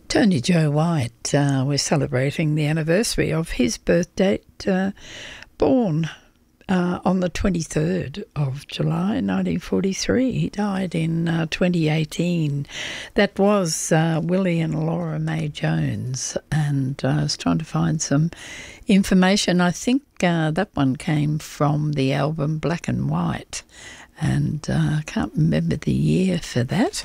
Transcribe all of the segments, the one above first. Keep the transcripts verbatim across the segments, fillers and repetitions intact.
Tony Joe White, uh, we're celebrating the anniversary of his birth date, uh, born uh, on the twenty-third of July nineteen forty-three. He died in uh, twenty eighteen. That was uh, Willie and Laura Mae Jones, and uh, I was trying to find some information. I think uh, that one came from the album Black and White, and uh, I can't remember the year for that.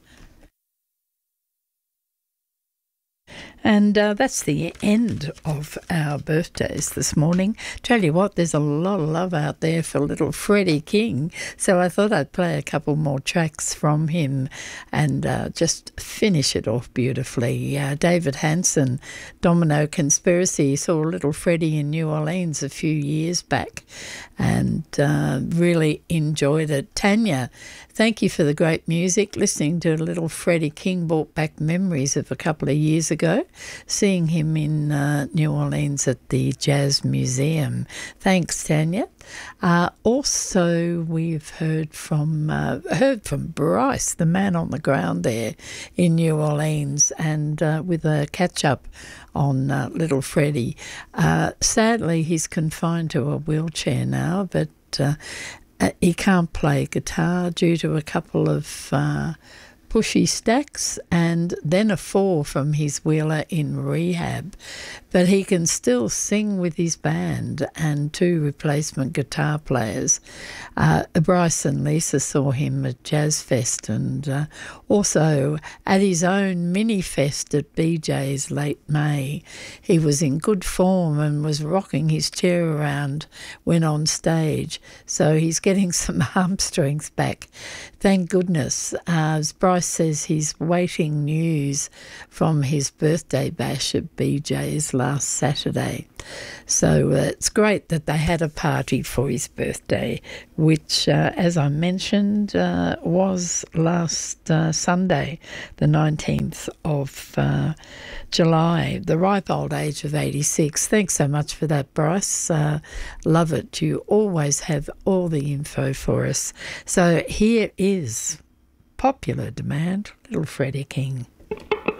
And uh, that's the end of our birthdays this morning. Tell you what, there's a lot of love out there for little Freddie King, so I thought I'd play a couple more tracks from him and uh, just finish it off beautifully. Uh, David Hanson, Domino Conspiracy, saw little Freddie in New Orleans a few years back and uh, really enjoyed it. Tanya, thank you for the great music. Listening to little Freddie King brought back memories of a couple of years ago, seeing him in uh, New Orleans at the Jazz Museum. Thanks, Tanya. Uh, also, we've heard from uh, heard from Bryce, the man on the ground there in New Orleans, and uh, with a catch-up on uh, little Freddie. Uh, sadly, he's confined to a wheelchair now, but uh, he can't play guitar due to a couple of uh, pushy stacks and then a fall from his wheeler in rehab. But he can still sing with his band and two replacement guitar players. Uh, Bryce and Lisa saw him at Jazz Fest and uh, also at his own mini fest at B J's late May. He was in good form and was rocking his chair around when on stage, so he's getting some arm strength back. Thank goodness. Uh, as Bryce says, he's waiting news from his birthday bash at B J's last Saturday. So uh, it's great that they had a party for his birthday, which, uh, as I mentioned, uh, was last uh, Sunday, the nineteenth of uh, July, the ripe old age of eighty-six. Thanks so much for that, Bryce. Uh, love it. You always have all the info for us. So here is popular demand, little Freddie King.